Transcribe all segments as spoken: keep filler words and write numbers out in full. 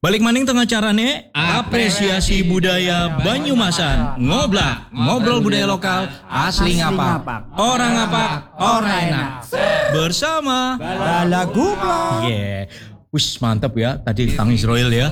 Balik maning tengah carane apresiasi budaya Banyumasan. Ngoblak, ngobrol budaya lokal asli ngapak. Orang ngapak, orang enak. Bersama Balagu Blog. Yeah. Wis mantap ya tadi Kang Israel ya.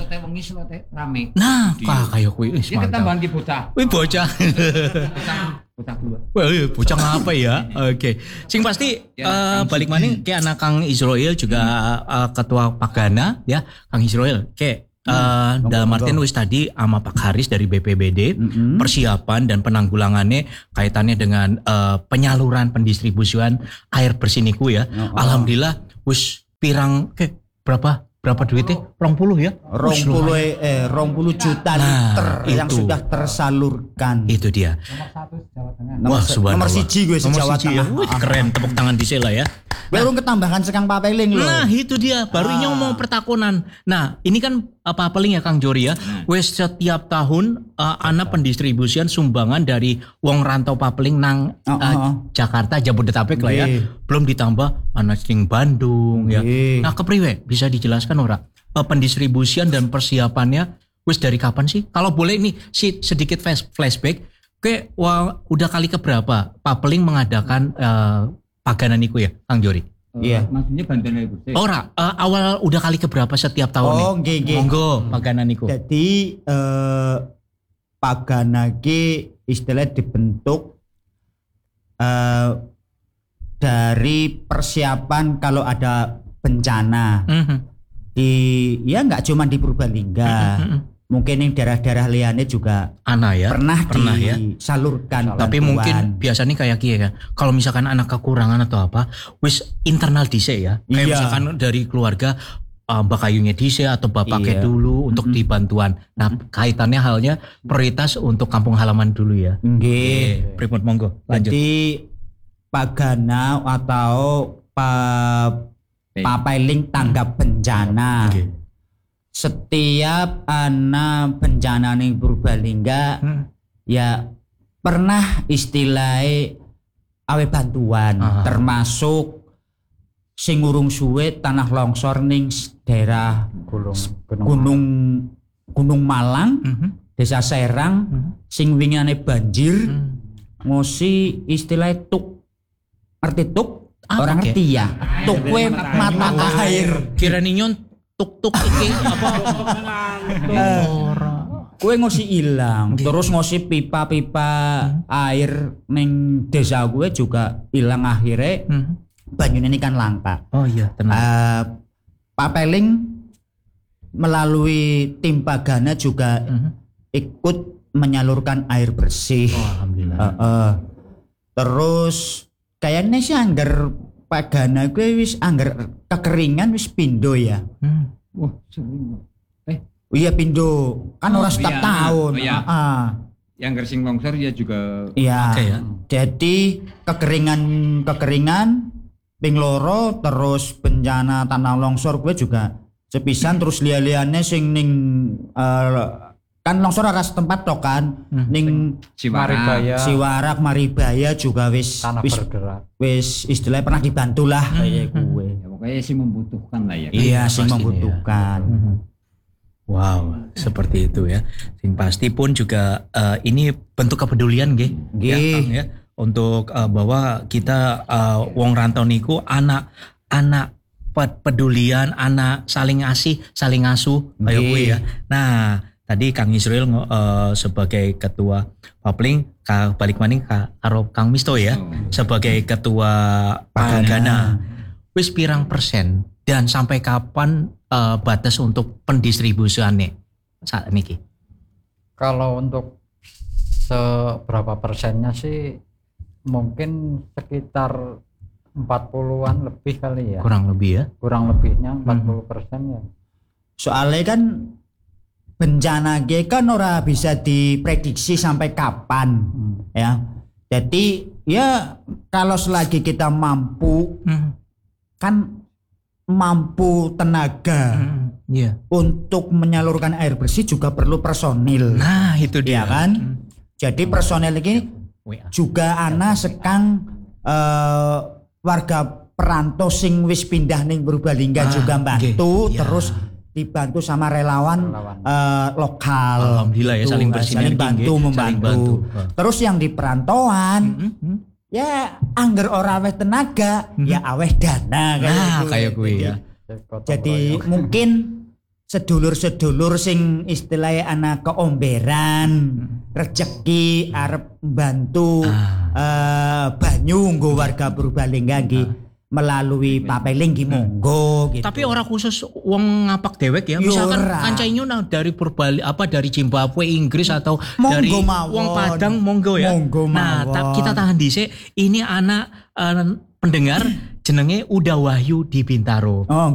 Nah, kak kayak kuwi wis mantap. Kita bangki bocah. Wih bocah. Bocah dua. Wah, bocah apa ya? Oke. Okay. Sing pasti uh, balik maning ke anak Kang Israel juga uh, ketua Pagana ya, Kang Israel. Oke. Uh, dalam artian wis tadi sama Pak Haris dari B P B D mm-hmm. persiapan dan penanggulangannya kaitannya dengan uh, penyaluran pendistribusian air bersih niku ya. Oh, oh. Alhamdulillah wis pirang ke berapa berapa duitnya? Rong puluh ya? Rong puluh eh rong puluh juta liter nah, yang itu. Sudah tersalurkan. Itu dia. Nomor satu Jawa Tengah. Nomor, Wah, nomor siji gue nomor Jawa Tengah. Ya. Wih, keren tepuk tangan di sela ya. Baru nah, ketambahan sekang papeling loh. Nah itu dia baru ah. mau pertakunan. Nah ini kan apa paling ya Kang Jori ya. Hmm. Wes setiap tahun uh, anak pendistribusian sumbangan dari wong rantau papeling nang uh, uh, uh. Jakarta Jabodetabek lah ya. Belum ditambah anak sing Bandung ya. Nah kepriwe bisa dijelaskan ora uh, pendistribusian dan persiapannya wes dari kapan sih? Kalau boleh nih si sedikit flashback. Oke, wah, udah kali keberapa papeling mengadakan uh, Pagana niku ya, Kang Jori? Iya. Uh, maksudnya bantuan air bersih. Ora, uh, awal udah kali keberapa setiap tahun nih? Oh, nggih nggih. Monggo, Pagana niku. Jadi uh, Pagana ki istilah dibentuk uh, dari persiapan kalau ada bencana. Mm-hmm. Di ya nggak cuma di Purbalingga. Mm-hmm. Mungkin yang daerah-daerah liane juga Ana ya pernah, pernah disalurkan. Ya. Tapi mungkin biasanya kayak gini ya. Kalau misalkan anak kekurangan atau apa, wis internal dhisik ya. Kayak iya. misalkan dari keluarga uh, Mbak Kayunya dhisik atau bapaknya iya. dulu untuk mm-hmm. dibantuan. Nah, kaitannya halnya prioritas untuk kampung halaman dulu ya. Nggih. Pripun monggo. Lanjut. Jadi Pagana atau pa, papeling tanggap bencana. Okay. Setiap anak bencana ning Purbalingga hmm. ya pernah istilahnya awe bantuan. Aha. Termasuk sing urung suwe tanah longsor ning daerah Gunung Gunung, Gunung, Gunung Malang, mm-hmm. Desa Serang, mm-hmm. sing wingane banjir, mm-hmm. ngosi istilahnya tuk ngerti tuk ah, orang okay. ngerti ya tuk we mata, mata air kira ninyon tuk-tuk iki apa ora kowe ngosi ilang terus ngosi pipa-pipa hmm. air ning desa gue juga ilang akhirnya hmm. banyune ini kan langka. Oh iya tenang. Uh, papeling melalui tim Pagana juga hmm. ikut menyalurkan air bersih. Oh, alhamdulillah. Uh, uh. Terus kayaknya sih anggar Pagana gue wis anggar kekeringan wis pindo ya. Hmm. Wah, sering. Eh, iya pindo. Kan oh, orang setiap iya, tahun. Oh, iya. Ah. Yang gersing longsor ya juga. Iya. Okay, ya. Jadi kekeringan kekeringan ping loro terus bencana tanah longsor gue juga sepisan terus lia-liane sing ning uh, kan longsor arah setempat tok kan hmm. ning Siwarak Siwarak Maribaya juga wis tanah wis, bergerak wis istilahnya pernah dibantu lah hmm. kayak gue ya, pokoknya sih membutuhkan lah ya iya sih membutuhkan ya. hmm. Wow seperti itu ya sing pasti pun juga uh, ini bentuk kepedulian nggih ya, ya untuk uh, bahwa kita uh, wong rantau niku anak anak pedulian anak saling ngasih saling ngasuh kayak gue ya nah tadi Kang Israel uh, sebagai ketua Papling, Kak balik maning Kak karo Kang Misto ya oh. sebagai ketua Pagana. Wis pirang persen dan sampai kapan uh, batas untuk pendistribusiannya saat niki? Kalau untuk seberapa persennya sih mungkin sekitar empat puluhan lebih kali ya. Kurang lebih ya? Kurang lebihnya empat puluh persen ya. Soalnya kan bencana ge kan ora bisa diprediksi sampai kapan hmm. ya. Jadi ya kalau selagi kita mampu hmm. kan mampu tenaga hmm. yeah. untuk menyalurkan air bersih juga perlu personil. Nah, itu dia ya kan. Hmm. Jadi personil ini juga ana sekang uh, warga perantau sing wis pindah ning Purbalingga ah, juga bantu okay. terus yeah. dibantu sama relawan, Relawan. eh, lokal. Alhamdulillah ya, Gitu. saling Eh, bersinergi, saling bantu nggih. membantu. Saling bantu. Heeh. Terus yang di perantauan Mhm. ya angger ora aweh tenaga, ya aweh dana kayak Nah, gitu. kayak gue Jadi- ya. Gotong Jadi royong. mungkin sedulur-sedulur sing istilahnya anak keomberan, rezeki arep bantu Ah. eh, banyu nggo warga Purbalingga nggih melalui papeling nggih monggo gitu. Tapi orang khusus wong ngapak dewek ya. Yo Misalkan ora. kancainyo nah dari Purbali apa dari Zimbabwe, Inggris atau Monggo dari mawon. wong Padang monggo ya. Monggo Nah, ta- mawon. kita tahan dhisik. Ini anak eh, pendengar jenenge Uda Wahyu di Bintaro. Oh